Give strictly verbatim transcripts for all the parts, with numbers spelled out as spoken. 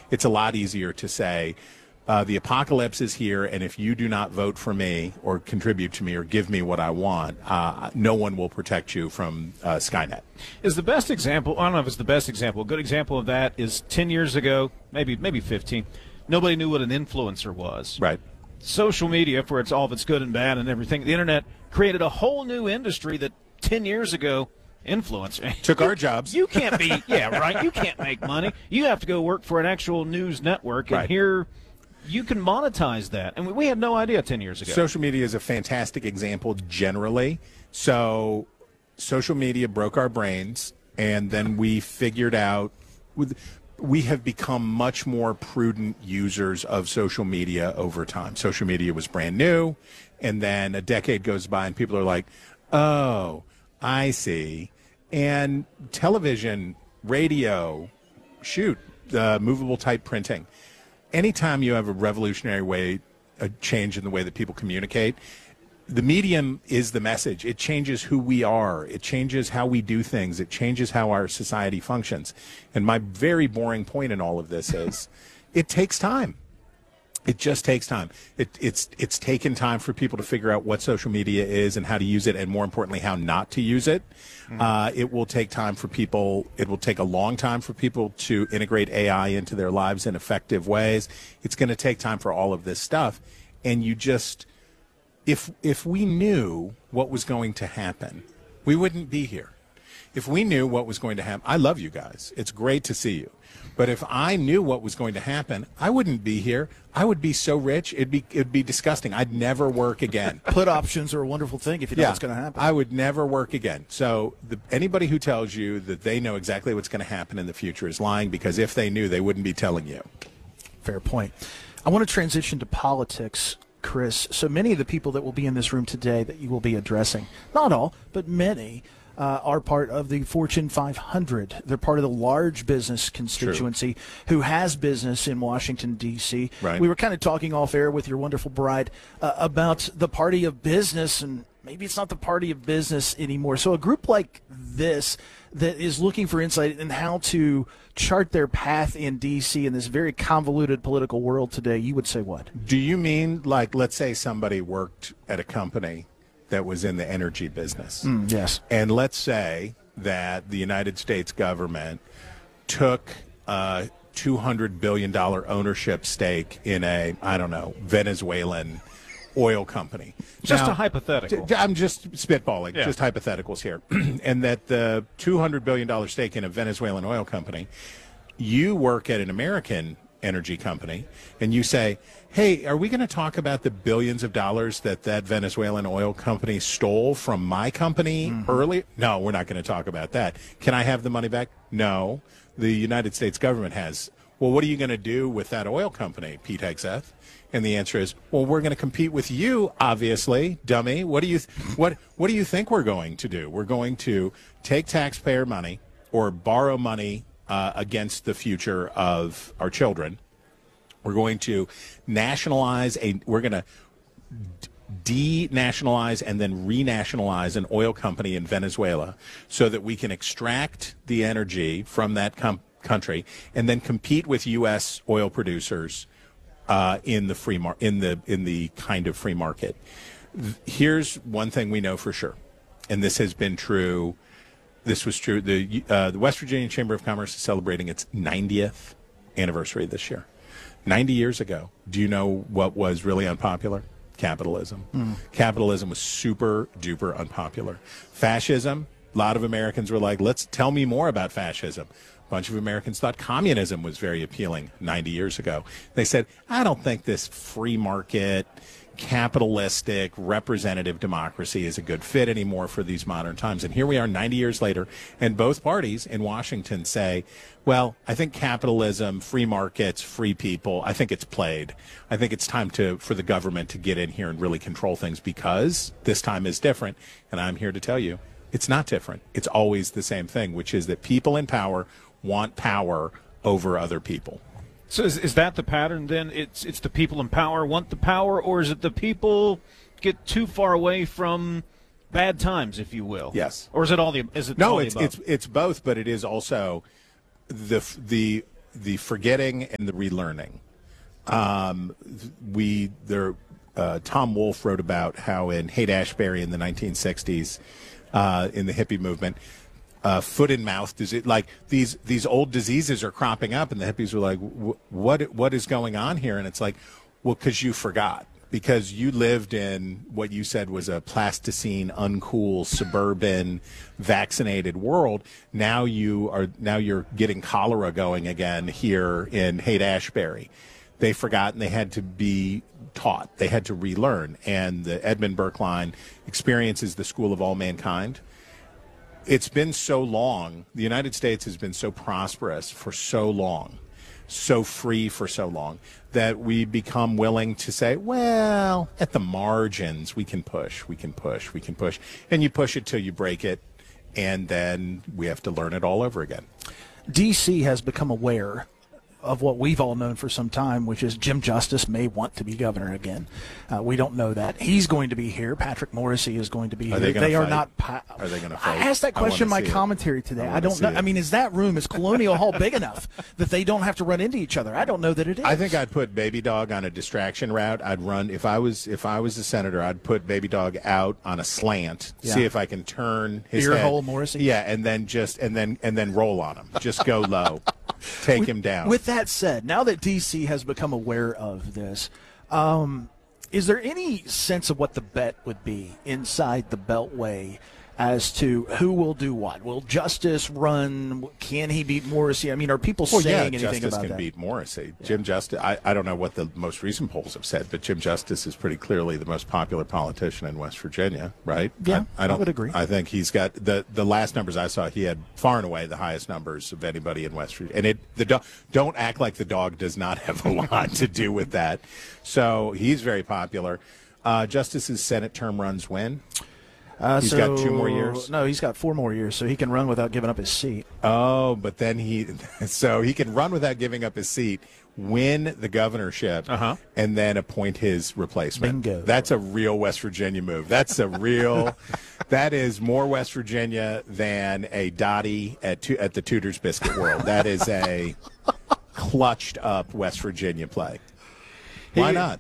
It's a lot easier to say, uh, the apocalypse is here, and if you do not vote for me or contribute to me or give me what I want, uh, no one will protect you from uh, Skynet. Is the best example, I don't know if it's the best example, a good example of that is ten years ago, maybe maybe fifteen, nobody knew what an influencer was. Right. Social media, for it's all of its good and bad and everything, the internet created a whole new industry that ten years ago, influencer took our jobs. You can't be, yeah, right. You can't make money. You have to go work for an actual news network, and right. here you can monetize that. And we had no idea ten years ago. Social media is a fantastic example generally. So social media broke our brains, and then we figured out with. We have become much more prudent users of social media over time. Social media was brand new, and then a decade goes by and people are like, oh, I see. And television, radio, shoot, uh, movable type printing. Anytime you have a revolutionary way, a change in the way that people communicate, the medium is the message. It changes who we are. It changes how we do things. It changes how our society functions. And my very boring point in all of this is it takes time. It just takes time. It, it's it's taken time for people to figure out what social media is and how to use it, and more importantly, how not to use it. Mm. Uh, it will take time for people. It will take a long time for people to integrate A I into their lives in effective ways. It's going to take time for all of this stuff. And you just... If if we knew what was going to happen, we wouldn't be here. If we knew what was going to happen, I love you guys. It's great to see you. But if I knew what was going to happen, I wouldn't be here. I would be so rich, it'd be it'd be disgusting. I'd never work again. Put options are a wonderful thing if you know yeah, what's going to happen. I would never work again. So the, anybody who tells you that they know exactly what's going to happen in the future is lying, because if they knew, they wouldn't be telling you. Fair point. I want to transition to politics, Chris. So many of the people that will be in this room today that you will be addressing, not all, but many, uh, are part of the Fortune five hundred. They're part of the large business constituency True. Who has business in Washington, D C Right. We were kind of talking off air with your wonderful bride uh, about the party of business, and maybe it's not the party of business anymore. So a group like this that is looking for insight in how to chart their path in D C in this very convoluted political world today, you would say what? Do you mean, like, let's say somebody worked at a company that was in the energy business? Mm, yes. And let's say that the United States government took a two hundred billion dollars ownership stake in a, I don't know, Venezuelan oil company. Just now, a hypothetical. T- I'm just spitballing, yeah. just hypotheticals here. And that the two hundred billion dollars stake in a Venezuelan oil company, you work at an American energy company, and you say, hey, are we going to talk about the billions of dollars that that Venezuelan oil company stole from my company mm-hmm. earlier? No, we're not going to talk about that. Can I have the money back? No. The United States government has. Well, what are you going to do with that oil company, Pete Hegseth? And the answer is, well, we're going to compete with you, obviously, dummy. What do you th- what what do you think we're going to do? We're going to take taxpayer money or borrow money uh, against the future of our children. We're going to nationalize a. We're going to denationalize and then renationalize an oil company in Venezuela so that we can extract the energy from that com- country and then compete with U S oil producers uh, in the free mar- in the in the kind of free market. Here's one thing we know for sure, and this has been true. This was true. The uh, the West Virginia Chamber of Commerce is celebrating its ninetieth anniversary this year. ninety years ago, do you know what was really unpopular? Capitalism. Mm. Capitalism was super duper unpopular. Fascism, a lot of Americans were like, let's tell me more about fascism. A bunch of Americans thought communism was very appealing ninety years ago. They said, I don't think this free market, capitalistic, representative democracy is a good fit anymore for these modern times. And here we are ninety years later, and both parties in Washington say, well, I think capitalism, free markets, free people, I think it's played. I think it's time to for the government to get in here and really control things because this time is different. And I'm here to tell you, it's not different. It's always the same thing, which is that people in power want power over other people. So is, is that the pattern then? It's it's the people in power want the power, or is it the people get too far away from bad times, if you will? Yes. Or is it all the is it no? all It's the above? it's it's both, but it is also the the the forgetting and the relearning. Um, we there. Uh, Tom Wolfe wrote about how in Haight-Ashbury in the nineteen sixties, uh, in the hippie movement, uh, foot and mouth disease, like these these old diseases are cropping up, and the hippies were like, "What what is going on here?" And it's like, well, because you forgot, because you lived in what you said was a plasticine, uncool, suburban, vaccinated world. Now you are now you're getting cholera going again here in Haight-Ashbury. They forgot, and they had to be taught. They had to relearn. And the Edmund Burke line, experience is the school of all mankind. It's been so long. The United States has been so prosperous for so long, so free for so long, that we become willing to say, well, at the margins, we can push, we can push, we can push. And you push it till you break it, and then we have to learn it all over again. D C has become aware of what we've all known for some time, which is Jim Justice may want to be governor again. Uh, we don't know that. He's going to be here. Patrick Morrissey is going to be are here. They, they fight? are not. Pa- are they going to fight? I asked that question in my it. commentary today. I, I don't know. it. I mean, is that room, is Colonial Hall big enough that they don't have to run into each other? I don't know that it is. I think I'd put Baby Dog on a distraction route. I'd run if I was if I was a senator. I'd put Baby Dog out on a slant, yeah. see if I can turn his ear head. hole Morrissey. Yeah, and then just and then and then roll on him. Just go low, take with, him down. With that said, now that D C has become aware of this, um, is there any sense of what the bet would be inside the Beltway as to who will do what? Will Justice run? Can he beat Morrissey? I mean, are people well, saying yeah, anything Justice about can that? beat Morrissey. Yeah. Jim Justice. I, I don't know what the most recent polls have said, but Jim Justice is pretty clearly the most popular politician in West Virginia, right? Yeah, I, I, don't, I would agree. I think he's got the the last numbers I saw. He had far and away the highest numbers of anybody in West Virginia. And it the do, don't act like the dog does not have a lot to do with that. So he's very popular. Uh, Justice's Senate term runs when? Uh, he's so, got two more years. No, he's got four more years, so he can run without giving up his seat. Oh, but then he, so he can run without giving up his seat, win the governorship, uh-huh. and then appoint his replacement. Bingo. That's a real West Virginia move. That's a real, that is more West Virginia than a Dottie at at the Tudor's Biscuit World. That is a clutched up West Virginia play. Why he, not?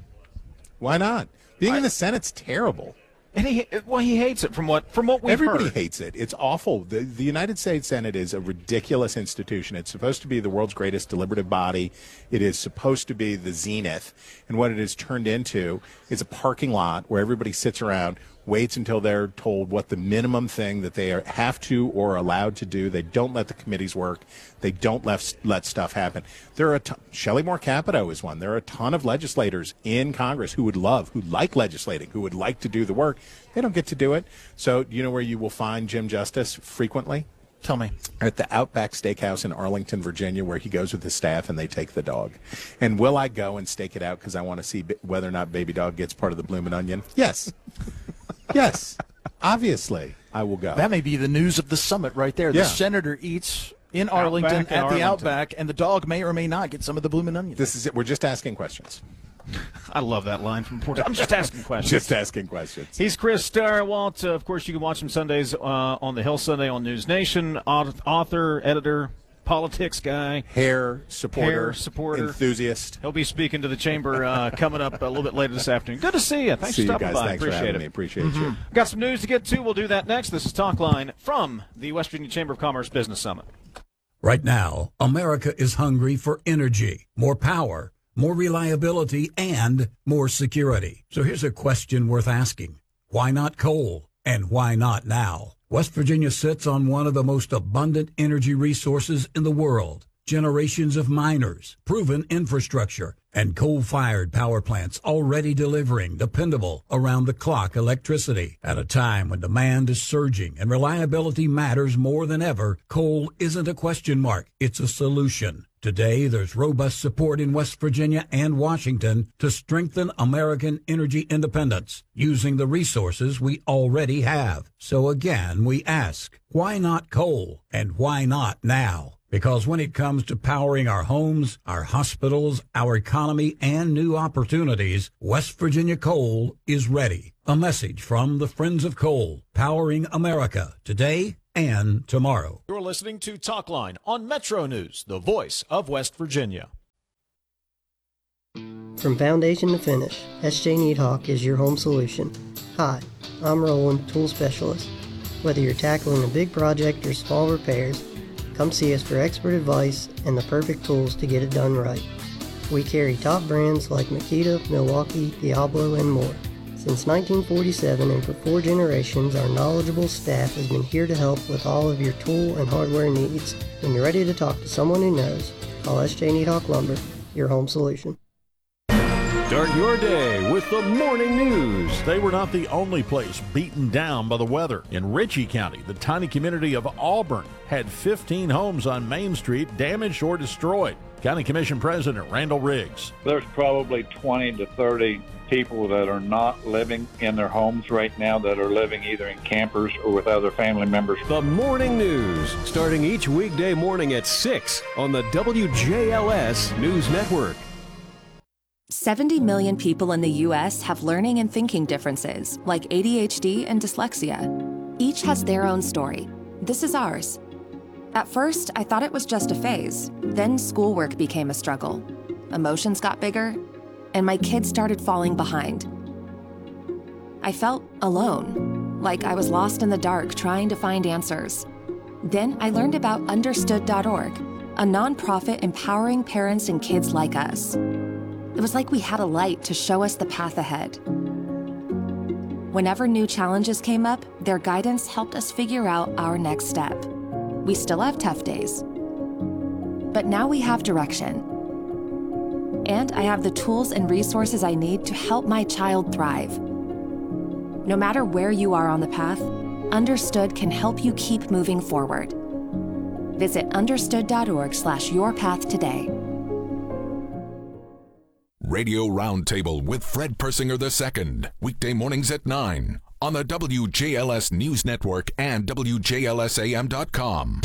Why not? Being I, in the Senate's terrible. And he, well, he hates it from what from what we've Everybody heard. hates it. It's awful. The, the United States Senate is a ridiculous institution. It's supposed to be the world's greatest deliberative body. It is supposed to be the zenith. And what it has turned into is a parking lot where everybody sits around, waits until they're told what the minimum thing that they are, have to or are allowed to do. They don't let the committees work. They don't let, let stuff happen. There are a ton, Shelley Moore Capito is one. There are a ton of legislators in Congress who would love, who like legislating, who would like to do the work. They don't get to do it. So you know where you will find Jim Justice frequently? Tell me. At the Outback Steakhouse in Arlington, Virginia, where he goes with his staff and they take the dog. And will I go and stake it out because I want to see whether or not Baby Dog gets part of the Bloomin' Onion? Yes. Yes. Obviously, I will go. That may be the news of the summit right there. Yeah. The senator eats in Arlington Outback at the Arlington. Outback, and the dog may or may not get some of the Bloomin' Onion. This is it. We're just asking questions. I love that line from Porter. I'm just asking questions. Just asking questions. He's Chris Starwalt. Uh, of course, you can watch him Sundays uh, on the Hill Sunday on News Nation. Author, editor, politics guy. Hair supporter. Hair supporter. Enthusiast. He'll be speaking to the chamber uh, coming up a little bit later this afternoon. Good to see you. Thanks see for you stopping guys. by. Thanks Appreciate for having it. me. Appreciate mm-hmm. you. Got some news to get to. We'll do that next. This is Talk Line from the West Virginia Chamber of Commerce Business Summit. Right now, America is hungry for energy, more power, more reliability, and more security. So here's a question worth asking. Why not coal? And why not now? West Virginia sits on one of the most abundant energy resources in the world. Generations of miners, proven infrastructure, and coal-fired power plants already delivering dependable, around-the-clock electricity. At a time when demand is surging and reliability matters more than ever, coal isn't a question mark, it's a solution. Today, there's robust support in West Virginia and Washington to strengthen American energy independence using the resources we already have. So again, we ask, why not coal? And why not now? Because when it comes to powering our homes, our hospitals, our economy, and new opportunities, West Virginia Coal is ready. A message from the Friends of Coal, powering America today and tomorrow. You're listening to Talkline on Metro News, the voice of West Virginia. From foundation to finish, S J Needhawk is your home solution. Hi, I'm Roland, tool specialist. Whether you're tackling a big project or small repairs, come see us for expert advice and the perfect tools to get it done right. We carry top brands like Makita, Milwaukee, Diablo, and more. Since nineteen forty-seven and for four generations, our knowledgeable staff has been here to help with all of your tool and hardware needs. When you're ready to talk to someone who knows, call S J Needhawk Lumber, your home solution. Start your day with the morning news. They were not the only place beaten down by the weather. In Ritchie County, the tiny community of Auburn had fifteen homes on Main Street damaged or destroyed. County Commission President Randall Riggs. There's probably twenty to thirty people that are not living in their homes right now, that are living either in campers or with other family members. The morning news, starting each weekday morning at six on the W J L S News Network. seventy million people in the U S have learning and thinking differences, like A D H D and dyslexia. Each has their own story. This is ours. At first, I thought it was just a phase. Then schoolwork became a struggle. Emotions got bigger, and my kids started falling behind. I felt alone, like I was lost in the dark trying to find answers. Then I learned about understood dot org, a nonprofit empowering parents and kids like us. It was like we had a light to show us the path ahead. Whenever new challenges came up, their guidance helped us figure out our next step. We still have tough days, but now we have direction. And I have the tools and resources I need to help my child thrive. No matter where you are on the path, Understood can help you keep moving forward. Visit understood dot org slash your path today. Radio Roundtable with Fred Persinger the Second, weekday mornings at nine on the W J L S News Network and W J L S A M dot com.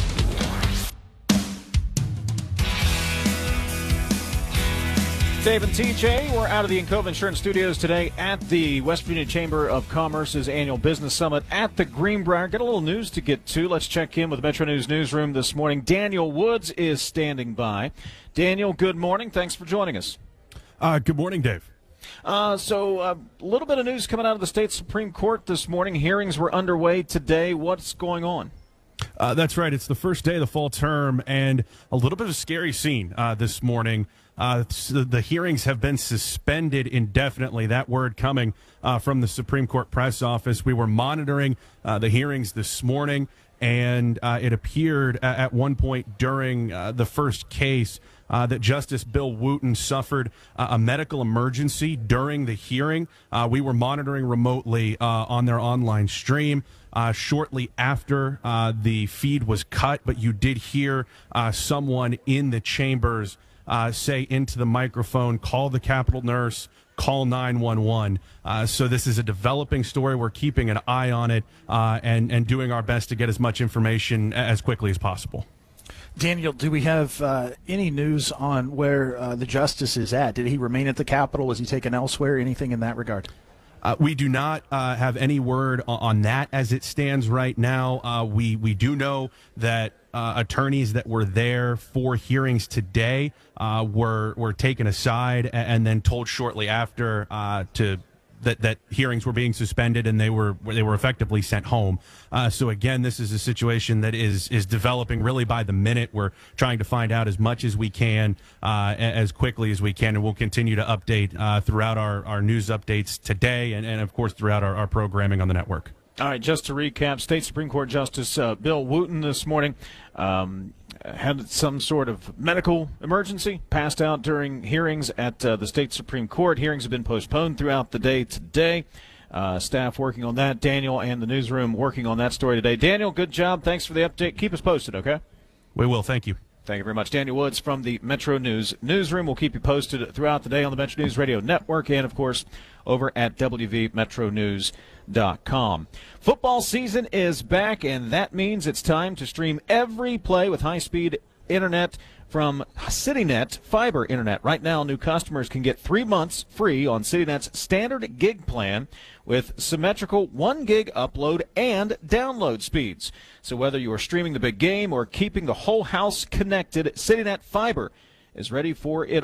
Dave and T J, we're out of the Encova Insurance Studios today at the West Virginia Chamber of Commerce's annual business summit at the Greenbrier. Got a little news to get to. Let's check in with Metro News Newsroom this morning. Daniel Woods is standing by. Daniel, good morning. Thanks for joining us. Uh, good morning, Dave. Uh, so a uh, little bit of news coming out of the state Supreme Court this morning. Hearings were underway today. What's going on? Uh, that's right. It's the first day of the fall term, and a little bit of a scary scene uh, this morning. Uh, the hearings have been suspended indefinitely. That word coming uh, from the Supreme Court press office. We were monitoring uh, the hearings this morning, and uh, it appeared at one point during uh, the first case Uh, that Justice Bill Wooten suffered uh, a medical emergency during the hearing. Uh, we were monitoring remotely uh, on their online stream uh, shortly after uh, the feed was cut, but you did hear uh, someone in the chambers uh, say into the microphone, call the Capitol nurse, call nine one one. Uh, so this is a developing story. We're keeping an eye on it uh, and, and doing our best to get as much information as quickly as possible. Daniel, do we have uh, any news on where uh, the justice is at? Did he remain at the Capitol? Was he taken elsewhere? Anything in that regard? Uh, we do not uh, have any word on, on that as it stands right now. Uh, we, we do know that uh, attorneys that were there for hearings today uh, were, were taken aside and, and then told shortly after uh, to that that hearings were being suspended and they were they were effectively sent home. Uh, so again, this is a situation that is is developing really by the minute. We're trying to find out as much as we can, uh, as quickly as we can, and we'll continue to update uh, throughout our, our news updates today and, and of course throughout our, our programming on the network. All right, just to recap, State Supreme Court Justice uh, Bill Wooten this morning um, had some sort of medical emergency, passed out during hearings at uh, the State Supreme Court. Hearings have been postponed throughout the day today. Uh, staff working on that. Daniel and the newsroom working on that story today. Daniel, good job. Thanks for the update. Keep us posted, okay? We will. Thank you. Thank you very much. Daniel Woods from the Metro News Newsroom. We'll keep you posted throughout the day on the Metro News Radio Network and, of course, over at W V Metro News dot com. Football season is back, and that means it's time to stream every play with high-speed internet from CityNet Fiber Internet. Right now, new customers can get three months free on CityNet's standard gig plan with symmetrical one gig upload and download speeds. So whether you are streaming the big game or keeping the whole house connected, CityNet Fiber is ready for it